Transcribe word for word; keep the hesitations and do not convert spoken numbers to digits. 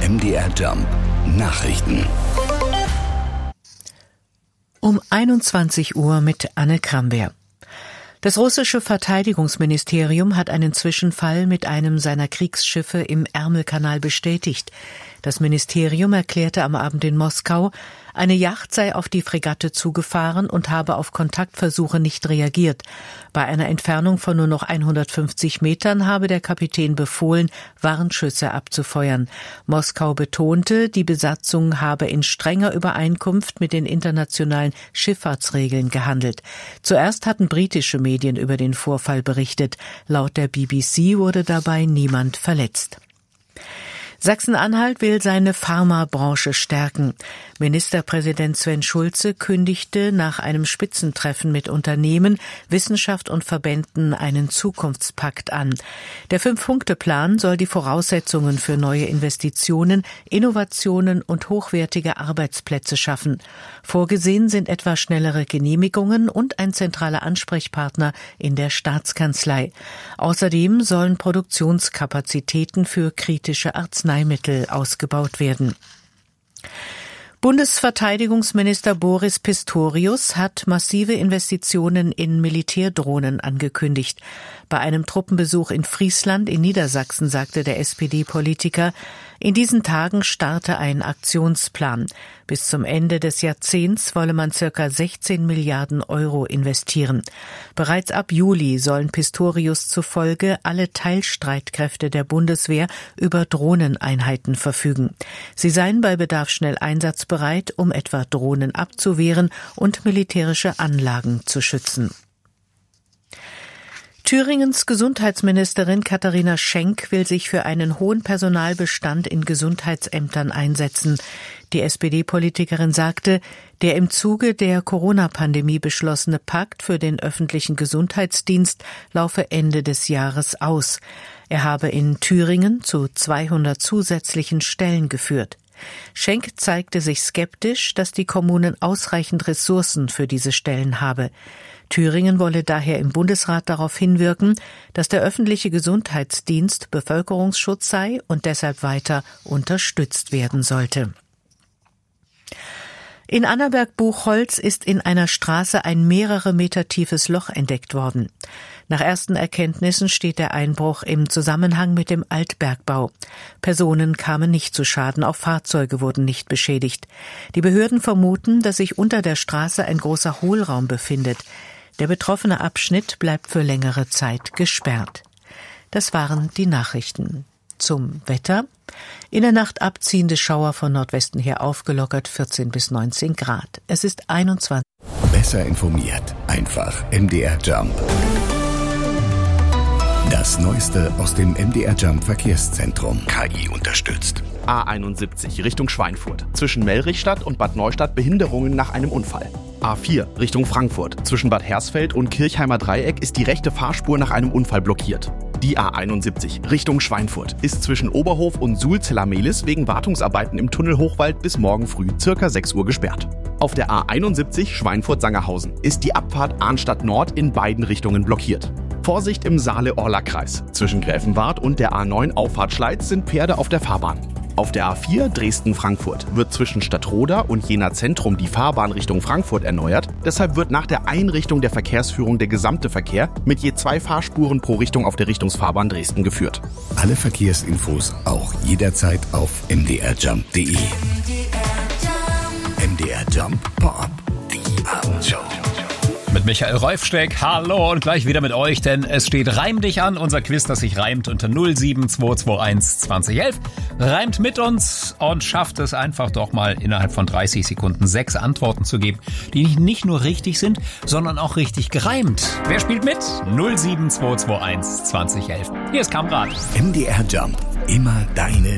M D R Jump Nachrichten. Um einundzwanzig Uhr mit Anne Kramberg. Das russische Verteidigungsministerium hat einen Zwischenfall mit einem seiner Kriegsschiffe im Ärmelkanal bestätigt. Das Ministerium erklärte am Abend in Moskau, eine Yacht sei auf die Fregatte zugefahren und habe auf Kontaktversuche nicht reagiert. Bei einer Entfernung von nur noch hundertfünfzig Metern habe der Kapitän befohlen, Warnschüsse abzufeuern. Moskau betonte, die Besatzung habe in strenger Übereinkunft mit den internationalen Schifffahrtsregeln gehandelt. Zuerst hatten britische Medien über den Vorfall berichtet. Laut der B B C wurde dabei niemand verletzt. Sachsen-Anhalt will seine Pharmabranche stärken. Ministerpräsident Sven Schulze kündigte nach einem Spitzentreffen mit Unternehmen, Wissenschaft und Verbänden einen Zukunftspakt an. Der Fünf-Punkte-Plan soll die Voraussetzungen für neue Investitionen, Innovationen und hochwertige Arbeitsplätze schaffen. Vorgesehen sind etwa schnellere Genehmigungen und ein zentraler Ansprechpartner in der Staatskanzlei. Außerdem sollen Produktionskapazitäten für kritische Arzneimittel ausgebaut werden. Bundesverteidigungsminister Boris Pistorius hat massive Investitionen in Militärdrohnen angekündigt. Bei einem Truppenbesuch in Friesland in Niedersachsen sagte der S P D-Politiker, in diesen Tagen starte ein Aktionsplan. Bis zum Ende des Jahrzehnts wolle man circa sechzehn Milliarden Euro investieren. Bereits ab Juli sollen Pistorius zufolge alle Teilstreitkräfte der Bundeswehr über Drohneneinheiten verfügen. Sie seien bei Bedarf schnell einsatzbereit, um etwa Drohnen abzuwehren und militärische Anlagen zu schützen. Thüringens Gesundheitsministerin Katharina Schenk will sich für einen hohen Personalbestand in Gesundheitsämtern einsetzen. Die S P D-Politikerin sagte, der im Zuge der Corona-Pandemie beschlossene Pakt für den öffentlichen Gesundheitsdienst laufe Ende des Jahres aus. Er habe in Thüringen zu zweihundert zusätzlichen Stellen geführt. Schenk zeigte sich skeptisch, dass die Kommunen ausreichend Ressourcen für diese Stellen habe. Thüringen wolle daher im Bundesrat darauf hinwirken, dass der öffentliche Gesundheitsdienst Bevölkerungsschutz sei und deshalb weiter unterstützt werden sollte. In Annaberg-Buchholz ist in einer Straße ein mehrere Meter tiefes Loch entdeckt worden. Nach ersten Erkenntnissen steht der Einbruch im Zusammenhang mit dem Altbergbau. Personen kamen nicht zu Schaden, auch Fahrzeuge wurden nicht beschädigt. Die Behörden vermuten, dass sich unter der Straße ein großer Hohlraum befindet. Der betroffene Abschnitt bleibt für längere Zeit gesperrt. Das waren die Nachrichten. Zum Wetter. In der Nacht abziehende Schauer von Nordwesten her aufgelockert, vierzehn bis neunzehn Grad. Es ist einundzwanzig. Besser informiert. Einfach M D R Jump. Das Neueste aus dem M D R Jump Verkehrszentrum. K I unterstützt. A einundsiebzig Richtung Schweinfurt. Zwischen Mellrichstadt und Bad Neustadt Behinderungen nach einem Unfall. A vier Richtung Frankfurt. Zwischen Bad Hersfeld und Kirchheimer Dreieck ist die rechte Fahrspur nach einem Unfall blockiert. Die A einundsiebzig Richtung Schweinfurt ist zwischen Oberhof und Sulzella-Mehlis wegen Wartungsarbeiten im Tunnel Hochwald bis morgen früh circa sechs Uhr gesperrt. Auf der A einundsiebzig Schweinfurt-Sangerhausen ist die Abfahrt Arnstadt Nord in beiden Richtungen blockiert. Vorsicht im Saale-Orla-Kreis. Zwischen Gräfenwart und der A neun Auffahrt Schleiz sind Pferde auf der Fahrbahn. Auf der A vier Dresden-Frankfurt wird zwischen Stadtroda und Jena Zentrum die Fahrbahn Richtung Frankfurt erneuert. Deshalb wird nach der Einrichtung der Verkehrsführung der gesamte Verkehr mit je zwei Fahrspuren pro Richtung auf der Richtungsfahrbahn Dresden geführt. Alle Verkehrsinfos auch jederzeit auf m d r jump punkt d e. M D R Jump Pop, die Abendshow. Mit Michael Reufsteck, hallo und gleich wieder mit euch, denn es steht Reim dich an, unser Quiz, das sich reimt unter null sieben zwei zwei eins zwanzig elf. Reimt mit uns und schafft es einfach doch mal innerhalb von dreißig Sekunden sechs Antworten zu geben, die nicht nur richtig sind, sondern auch richtig gereimt. Wer spielt mit? null sieben zwei zwei eins zwanzig elf. Hier ist Kamrat. M D R Jump, immer deine